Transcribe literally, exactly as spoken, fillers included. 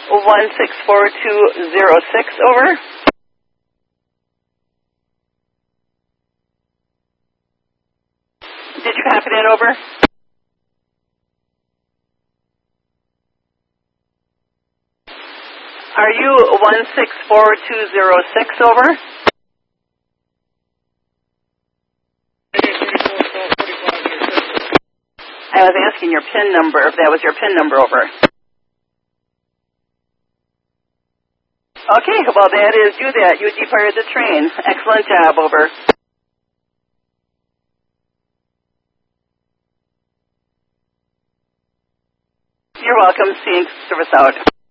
one six four two zero six, over. Did you copy that, over? Are you one six four two zero six, over? I was asking your PIN number, if that was your PIN number, over. Okay, well, that is do that. You departed the train. Excellent job, over. You're welcome. Seeing service out.